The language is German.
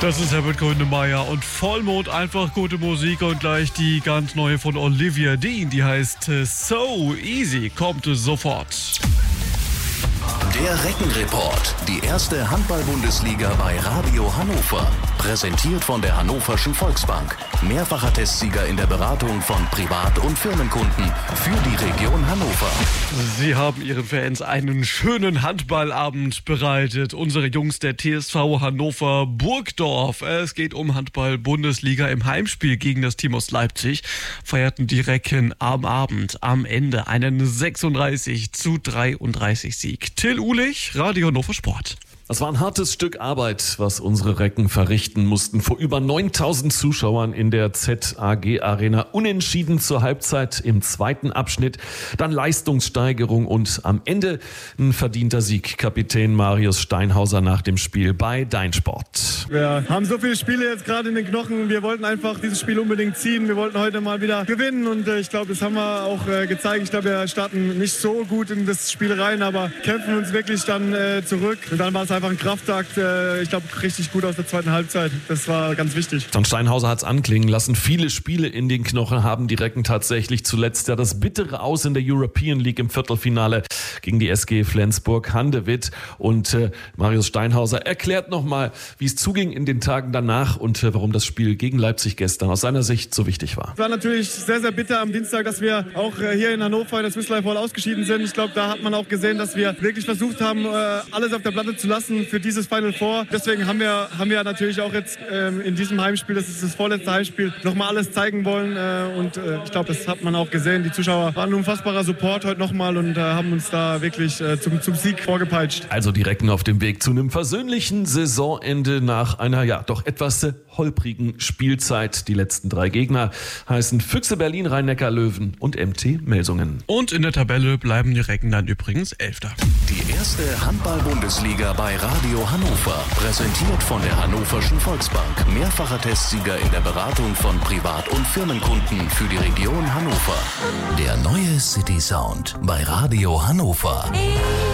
Das ist Herbert Grönemeyer und Vollmond, einfach gute Musik und gleich die ganz neue von Olivia Dean, die heißt So Easy, kommt sofort. Der Reckenreport, die erste Handball-Bundesliga bei Radio Hannover. Präsentiert von der Hannoverschen Volksbank. Mehrfacher Testsieger in der Beratung von Privat- und Firmenkunden für die Region Hannover. Sie haben Ihren Fans einen schönen Handballabend bereitet. Unsere Jungs der TSV Hannover Burgdorf. Es geht um Handball-Bundesliga. Im Heimspiel gegen das Team aus Leipzig feierten die Recken am Abend am Ende einen 36-33 Sieg. Till Uhlich, Radio Hannover Sport. Das war ein hartes Stück Arbeit, was unsere Recken verrichten mussten. Vor über 9000 Zuschauern in der ZAG Arena. Unentschieden zur Halbzeit im zweiten Abschnitt. Dann Leistungssteigerung und am Ende ein verdienter Sieg. Kapitän Marius Steinhauser nach dem Spiel bei Dein Sport. Wir haben so viele Spiele jetzt gerade in den Knochen. Wir wollten einfach dieses Spiel unbedingt ziehen. Wir wollten heute mal wieder gewinnen und ich glaube, das haben wir auch gezeigt. Ich glaube, wir starten nicht so gut in das Spiel rein, aber kämpfen uns wirklich dann zurück. Und dann war es einfach ein Kraftakt, ich glaube, richtig gut aus der zweiten Halbzeit. Das war ganz wichtig. John Steinhauser hat es anklingen lassen. Viele Spiele in den Knochen haben die Recken tatsächlich zuletzt. Ja, das bittere Aus in der European League im Viertelfinale gegen die SG Flensburg-Handewitt. Und Marius Steinhauser erklärt nochmal, wie es zuging in den Tagen danach und warum das Spiel gegen Leipzig gestern aus seiner Sicht so wichtig war. Es war natürlich sehr, sehr bitter am Dienstag, dass wir auch hier in Hannover in der Swiss Life Hall ausgeschieden sind. Ich glaube, da hat man auch gesehen, dass wir wirklich versucht haben, alles auf der Platte zu lassen für dieses Final Four. Deswegen haben wir natürlich auch jetzt in diesem Heimspiel, das ist das vorletzte Heimspiel, nochmal alles zeigen wollen. Und ich glaube, das hat man auch gesehen. Die Zuschauer waren ein unfassbarer Support heute nochmal und haben uns da wirklich zum Sieg vorgepeitscht. Also die Recken auf dem Weg zu einem versöhnlichen Saisonende nach einer doch etwas holprigen Spielzeit. Die letzten 3 Gegner heißen Füchse Berlin, Rhein-Neckar-Löwen und MT Melsungen. Und in der Tabelle bleiben die Recken dann übrigens 11. Die erste Handball-Bundesliga bei Radio Hannover. Präsentiert von der Hannoverschen Volksbank. Mehrfacher Testsieger in der Beratung von Privat- und Firmenkunden für die Region Hannover. Der neue City Sound bei Radio Hannover.